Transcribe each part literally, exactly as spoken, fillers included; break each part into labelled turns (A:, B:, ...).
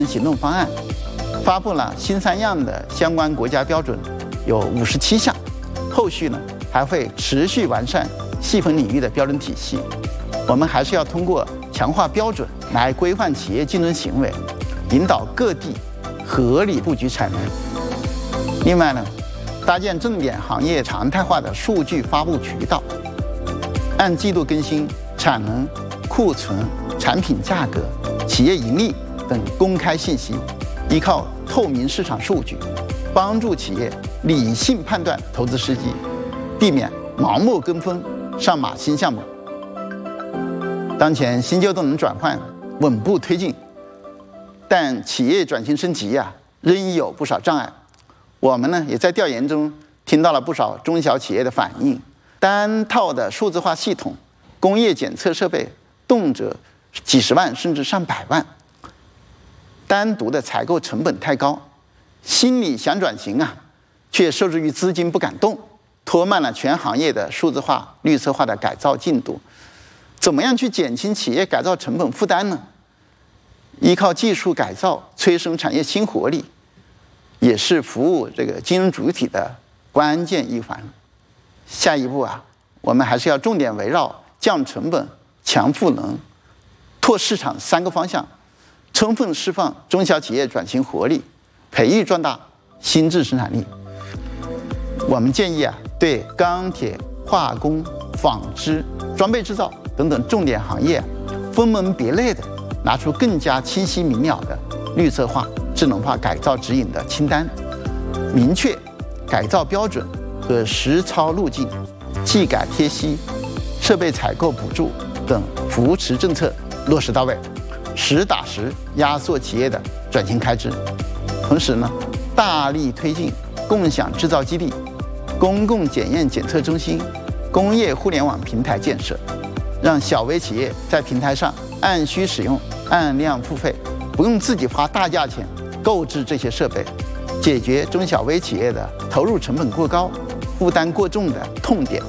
A: 行动方案，发布了新三样的相关国家标准，有五十七项。后续呢还会持续完善细分领域的标准体系。我们还是要通过强化标准来规范企业竞争行为，引导各地合理布局产能。另外呢，搭建重点行业常态化的数据发布渠道，按季度更新产能、库存、产品价格、企业盈利等公开信息，依靠透明市场数据，帮助企业理性判断投资时机，避免盲目跟风上马新项目。当前新旧动能转换稳步推进，但企业转型升级啊，仍有不少障碍。我们呢也在调研中听到了不少中小企业的反映，单套的数字化系统、工业检测设备动辄几十万甚至上百万，单独的采购成本太高，心里想转型啊，却受制于资金不敢动，拖慢了全行业的数字化、绿色化的改造进度。怎么样去减轻企业改造成本负担呢？依靠技术改造催生产业新活力，也是服务这个金融主体的关键一环。下一步啊，我们还是要重点围绕降成本、强赋能、拓市场三个方向，充分释放中小企业转型活力，培育壮大新质生产力。我们建议啊，对钢铁、化工、纺织、装备制造等等重点行业，分门别类的拿出更加清晰明了的绿色化、智能化改造指引的清单，明确改造标准和实操路径，技改贴息、设备采购补助等扶持政策落实到位，实打实压缩企业的转型开支。同时呢，大力推进共享制造基地、公共检验检测中心、工业互联网平台建设，让小微企业在平台上按需使用、按量付费，不用自己花大价钱购置这些设备，解决中小微企业的投入成本过高、负担过重的痛点。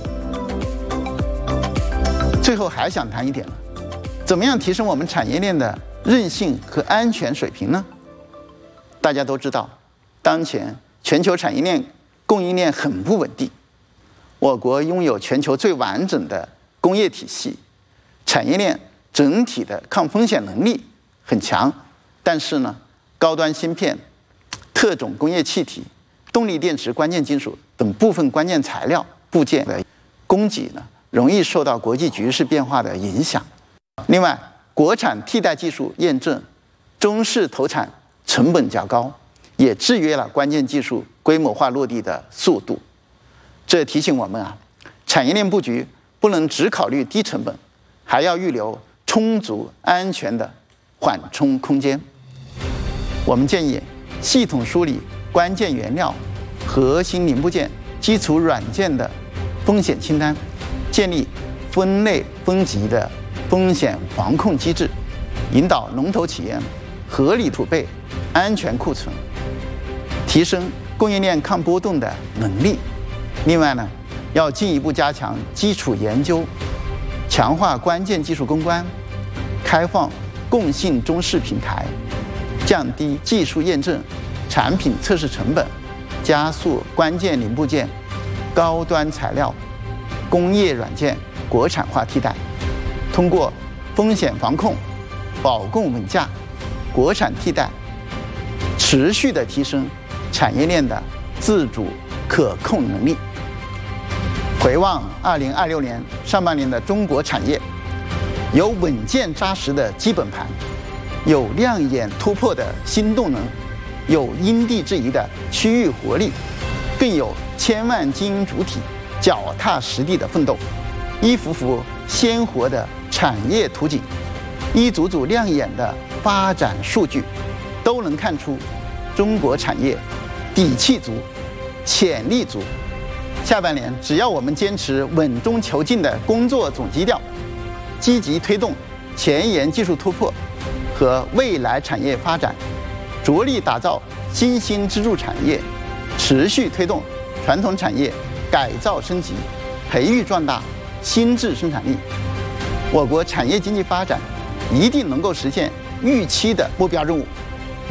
A: 最后还想谈一点了，怎么样提升我们产业链的韧性和安全水平呢？大家都知道，当前全球产业链供应链很不稳定，我国拥有全球最完整的工业体系，产业链整体的抗风险能力很强，但是呢，高端芯片、特种工业气体、动力电池关键金属等部分关键材料部件的供给呢，容易受到国际局势变化的影响。另外，国产替代技术验证、中式投产成本较高，也制约了关键技术规模化落地的速度。这提醒我们啊，产业链布局不能只考虑低成本，还要预留充足安全的缓冲空间。我们建议系统梳理关键原料、核心零部件、基础软件的风险清单，建立分类分级的风险防控机制，引导龙头企业合理储备安全库存，提升供应链抗波动的能力。另外呢，要进一步加强基础研究，强化关键技术攻关，开放共性中式平台，降低技术验证、产品测试成本，加速关键零部件、高端材料、工业软件国产化替代，通过风险防控、保供稳价、国产替代，持续的提升产业链的自主可控能力。回望二零二六年上半年的中国产业，有稳健扎实的基本盘，有亮眼突破的新动能，有因地制宜的区域活力，更有千万精英主体脚踏实地的奋斗，一幅幅鲜活的产业图景，一组组亮眼的发展数据，都能看出中国产业底气足、潜力足。下半年，只要我们坚持稳中求进的工作总基调，积极推动前沿技术突破和未来产业发展，着力打造新兴支柱产业，持续推动传统产业改造升级，培育壮大新质生产力，我国产业经济发展一定能够实现预期的目标任务。